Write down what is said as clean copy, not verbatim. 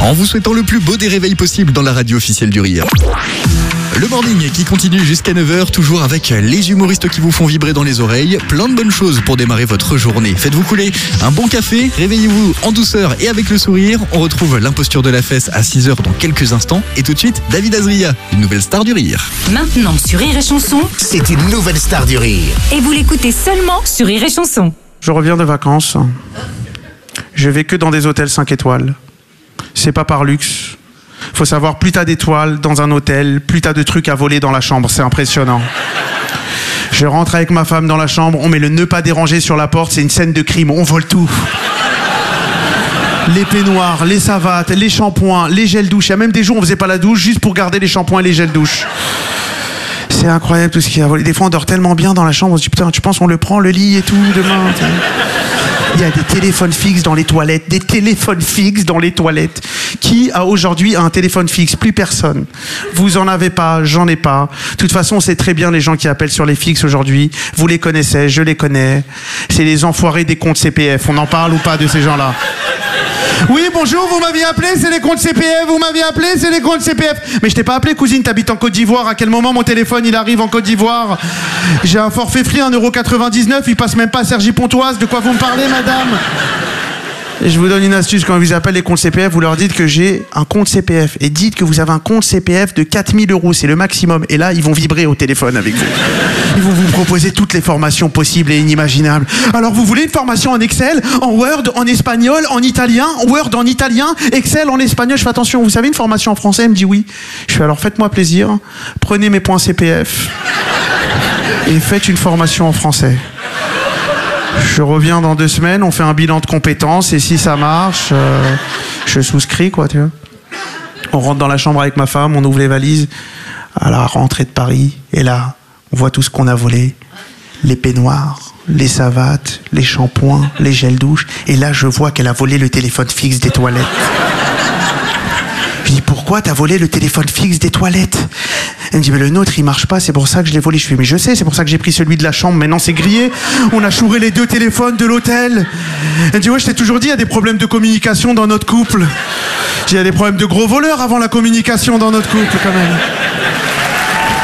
En vous souhaitant le plus beau des réveils possible dans la radio officielle du Rire. Le morning qui continue jusqu'à 9h, toujours avec les humoristes qui vous font vibrer dans les oreilles. Plein de bonnes choses pour démarrer votre journée. Faites-vous couler un bon café, réveillez-vous en douceur et avec le sourire. On retrouve l'imposture de la fesse à 6h dans quelques instants. Et tout de suite, David Azria, une nouvelle star du Rire. Maintenant sur Rire et Chanson. C'est une nouvelle star du Rire. Et vous l'écoutez seulement sur Rire et Chanson. Je reviens de vacances. Je vais que dans des hôtels 5 étoiles. C'est pas par luxe. Faut savoir, plus t'as d'étoiles dans un hôtel, plus t'as de trucs à voler dans la chambre. C'est impressionnant. Je rentre avec ma femme dans la chambre, on met le ne pas déranger sur la porte, c'est une scène de crime, on vole tout. Les peignoirs, les savates, les shampoings, les gels douche. Il y a même des jours où on faisait pas la douche juste pour garder les shampoings et les gels douche. C'est incroyable tout ce qu'il y a volé. Des fois on dort tellement bien dans la chambre, on se dit putain, tu penses qu'on le prend le lit et tout demain. Il y a des téléphones fixes dans les toilettes, des téléphones fixes dans les toilettes. Qui a aujourd'hui un téléphone fixe? Plus personne. Vous en avez pas, j'en ai pas. De toute façon, c'est très bien les gens qui appellent sur les fixes aujourd'hui. Vous les connaissez, je les connais. C'est les enfoirés des comptes CPF. On en parle ou pas de ces gens-là? Oui, bonjour, vous m'aviez appelé, c'est les comptes CPF, vous m'aviez appelé, c'est les comptes CPF. Mais je t'ai pas appelé, cousine, t'habites en Côte d'Ivoire. À quel moment mon téléphone, il arrive en Côte d'Ivoire? J'ai un forfait free, 1,99€, il passe même pas à Cergy-Pontoise. De quoi vous me parlez, madame? Et je vous donne une astuce, quand on vous appelle les comptes CPF, vous leur dites que j'ai un compte CPF. Et dites que vous avez un compte CPF de 4000€, c'est le maximum. Et là, ils vont vibrer au téléphone avec vous. Ils vont vous proposer toutes les formations possibles et inimaginables. Alors, vous voulez une formation en Excel, en Word, en espagnol, en italien, Word en italien, Excel en espagnol? Je fais attention, vous savez une formation en français? Elle me dit oui. Je fais alors, faites-moi plaisir, prenez mes points CPF et faites une formation en français. Je reviens dans 2 semaines, on fait un bilan de compétences et si ça marche, je souscris, quoi, tu vois. On rentre dans la chambre avec ma femme, on ouvre les valises à la rentrée de Paris et là, on voit tout ce qu'on a volé. Les peignoirs, les savates, les shampoings, les gels douche. Et là, je vois qu'elle a volé le téléphone fixe des toilettes. Je dis, pourquoi t'as volé le téléphone fixe des toilettes? Elle me dit, mais le nôtre, il marche pas, c'est pour ça que je l'ai volé. Je fais, mais je sais, c'est pour ça que j'ai pris celui de la chambre. Maintenant, c'est grillé. On a chouré les 2 téléphones de l'hôtel. Elle me dit, ouais, je t'ai toujours dit, il y a des problèmes de communication dans notre couple. Il y a des problèmes de gros voleurs avant la communication dans notre couple, quand même.